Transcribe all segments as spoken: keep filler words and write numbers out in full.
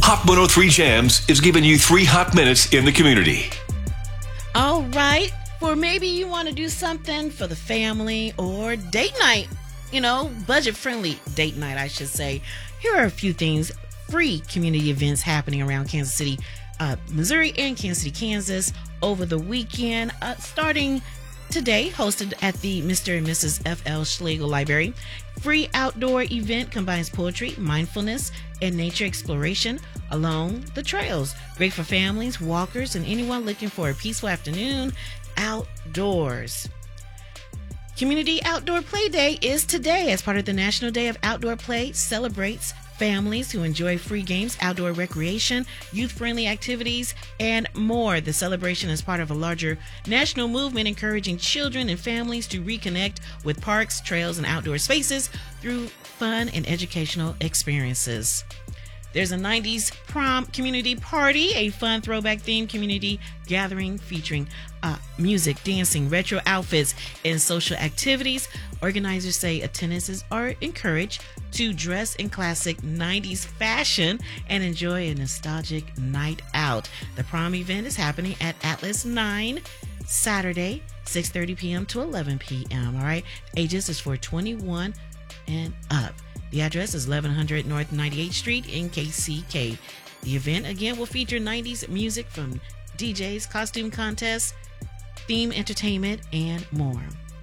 Hot one oh three Jams is giving you three hot minutes in the community. All right. For maybe you want to do something for the family or date night, you know, budget-friendly date night, I should say. Here are a few things, free community events happening around Kansas City, uh, Missouri and Kansas City, Kansas over the weekend, uh, starting today, hosted at the Mister and Missus F L Schlegel Library. Free outdoor event combines poetry, mindfulness, and nature exploration along the trails. Great for families, walkers, and anyone looking for a peaceful afternoon outdoors. Community Outdoor Play Day is today as part of the National Day of Outdoor Play. Celebrates families who enjoy free games, outdoor recreation, youth-friendly activities, and more. The celebration is part of a larger national movement encouraging children and families to reconnect with parks, trails, and outdoor spaces through fun and educational experiences. There's a nineties prom community party, a fun throwback themed community gathering featuring uh, music, dancing, retro outfits, and social activities. Organizers say attendances are encouraged to dress in classic nineties fashion and enjoy a nostalgic night out. The prom event is happening at Atlas nine, Saturday, six thirty p.m. to eleven p.m. All right, ages is for twenty-one and up. The address is eleven hundred North ninety-eighth Street in K C K. The event, again, will feature nineties music from D Js, costume contests, theme entertainment, and more.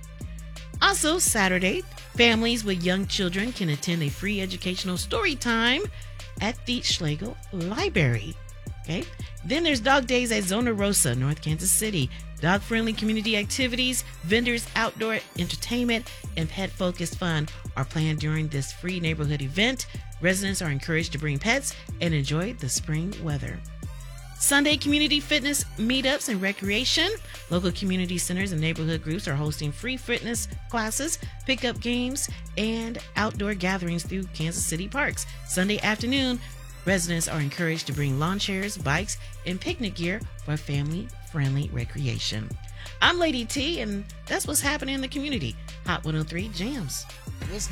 Also, Saturday, families with young children can attend a free educational story time at the Schlegel Library. Okay. Then there's Dog Days at Zona Rosa, North Kansas City. Dog-friendly community activities, vendors, outdoor entertainment, and pet-focused fun are planned during this free neighborhood event. Residents are encouraged to bring pets and enjoy the spring weather. Sunday community fitness meetups and recreation. Local community centers and neighborhood groups are hosting free fitness classes, pickup games, and outdoor gatherings through Kansas City parks. Sunday afternoon, residents are encouraged to bring lawn chairs, bikes, and picnic gear for family-friendly recreation. I'm Lady T, and that's what's happening in the community. Hot one oh three Jams. What's